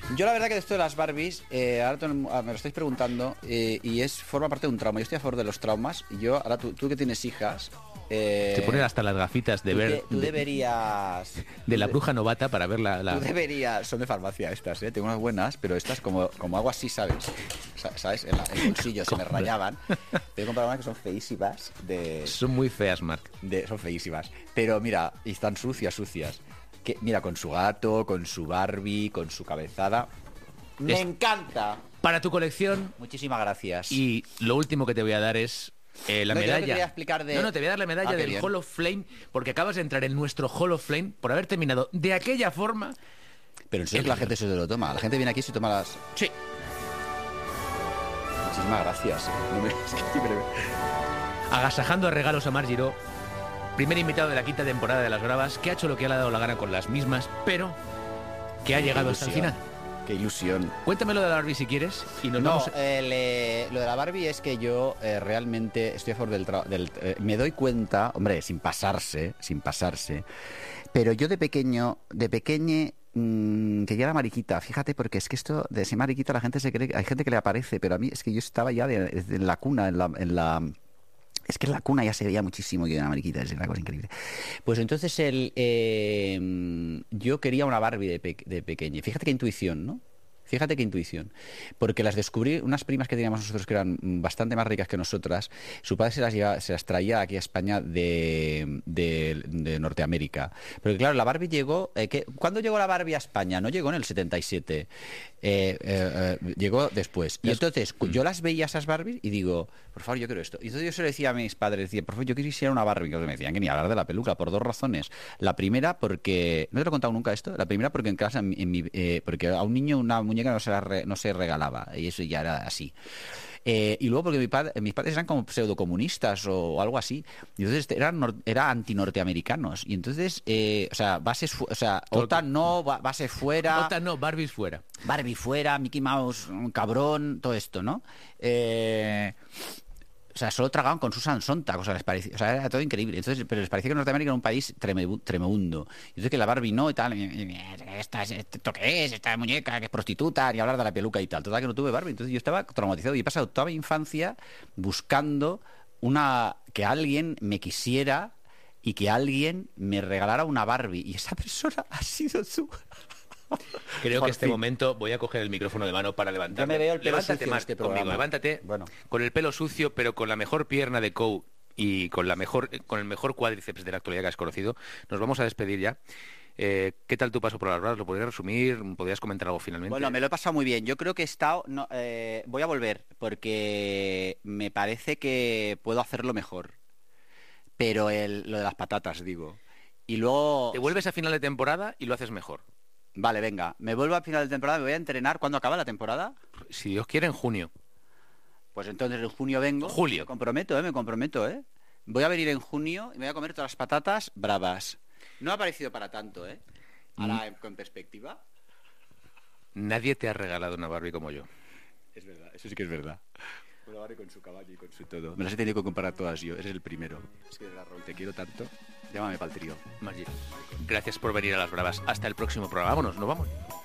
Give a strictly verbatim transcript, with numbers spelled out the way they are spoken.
Yo la verdad que esto de las Barbies, eh, ahora me lo estáis preguntando, eh, y es forma parte de un trauma. Yo estoy a favor de los traumas, y yo, ahora tú, tú que tienes hijas... Eh, Se ponen hasta las gafitas de tú ver... de, tú de, deberías... de la bruja novata para ver la... la... Tú deberías... Son de farmacia estas, ¿eh? Tengo unas buenas, pero estas como, como hago así, ¿sabes? ¿Sabes? En la, el bolsillo se me rayaban. Tengo que comprar unas que son feísimas. De, son muy feas, Marc. De, son feísimas. Pero mira, y están sucias, sucias. Que, mira, con su gato, con su Barbie, con su cabezada. ¡Me es... encanta! Para tu colección. Muchísimas gracias. Y lo último que te voy a dar es... Eh, la no, medalla. Te voy a explicar de... No, no, te voy a dar la medalla ah, del Hall of Flame, porque acabas de entrar en nuestro Hall of Flame por haber terminado de aquella forma. Pero en serio que la gente se lo toma. La gente viene aquí y se toma las... Sí. Muchísimas gracias. No me... Agasajando a regalos a Marc Giró, primer invitado de la quinta temporada de Las Bravas, que ha hecho lo que le ha dado la gana con las mismas, pero que ha llegado hasta el final. Qué ilusión. Cuéntame lo de la Barbie si quieres. Y nos no, vamos a... eh, le, lo de la Barbie es que yo eh, realmente estoy a favor del... Tra del eh, me doy cuenta, hombre, sin pasarse, sin pasarse, pero yo de pequeño, de pequeñe, mmm, que ya era mariquita, fíjate, porque es que esto de ser mariquita la gente se cree... Hay gente que le aparece, pero a mí es que yo estaba ya de, de, en la cuna, en la... En la es que en la cuna ya se veía muchísimo que era una mariquita, es una cosa increíble. Pues entonces el, eh, yo quería una Barbie de, pe de pequeña. Fíjate qué intuición, ¿no? Fíjate qué intuición. Porque las descubrí, unas primas que teníamos nosotros que eran bastante más ricas que nosotras, su padre se las, lleva, se las traía aquí a España de, de, de Norteamérica. Pero claro, la Barbie llegó... Eh, ¿qué? ¿Cuándo llegó la Barbie a España? No llegó en el setenta y siete. Eh, eh, eh, llegó después. Y entonces yo las veía esas Barbies y digo, por favor, yo quiero esto. Y entonces yo se lo decía a mis padres, decía, por favor, yo quisiera una Barbie. Y me decían que ni hablar de la peluca, por dos razones. La primera, porque... ¿No te lo he contado nunca esto? La primera, porque en casa, en, en mi, eh, porque a un niño una muñeca no se, la re, no se regalaba. Y eso ya era así. Eh, y luego porque mi padre, mis padres eran como pseudocomunistas o, o algo así, y entonces eran era antinorteamericanos, y entonces eh, o sea, bases o sea, OTAN no, base fuera, OTAN no, Barbies fuera, Barbie fuera, Mickey Mouse un cabrón, todo esto, ¿no? Eh, o sea, solo tragaban con Susan Sontag, o sea, les parecía, o sea, era todo increíble. Entonces, pero les parecía que Norteamérica era un país tremebundo. Y entonces que la Barbie no y tal, esta, ¿esto qué es? Esta muñeca que es prostituta, ni hablar de la peluca y tal. Total que no tuve Barbie. Entonces yo estaba traumatizado y he pasado toda mi infancia buscando una que alguien me quisiera y que alguien me regalara una Barbie. Y esa persona ha sido tú. Creo Por que este fin. momento voy a coger el micrófono de mano para levantarme. Yo me veo el pelo levántate sucio más este conmigo, levántate bueno. con el pelo sucio, pero con la mejor pierna de Cow y con la mejor, con el mejor cuádriceps de la actualidad que has conocido. Nos vamos a despedir ya. Eh, ¿Qué tal tu paso por las Bravas? ¿Lo podrías resumir? ¿Podrías comentar algo finalmente? Bueno, me lo he pasado muy bien. Yo creo que he estado... No, eh, voy a volver porque me parece que puedo hacerlo mejor. Pero el, lo de las patatas, digo. Y luego... Te vuelves a final de temporada y lo haces mejor. Vale, venga. Me vuelvo a final de temporada, me voy a entrenar. ¿Cuándo acaba la temporada? Si Dios quiere, en junio. Pues entonces en junio vengo. Julio. Me comprometo, ¿eh? Me comprometo, ¿eh? Voy a venir en junio y me voy a comer todas las patatas bravas. No ha parecido para tanto, ¿eh? Ahora, en, en perspectiva. Nadie te ha regalado una Barbie como yo. Es verdad, eso sí que es verdad. Una Barbie con su caballo y con su todo. Me las he tenido que comparar todas yo. Eres el primero. Es que de verdad, Raúl, te quiero tanto. Llámame para el trío. Gracias por venir a Las Bravas. Hasta el próximo programa. Vámonos, nos vamos.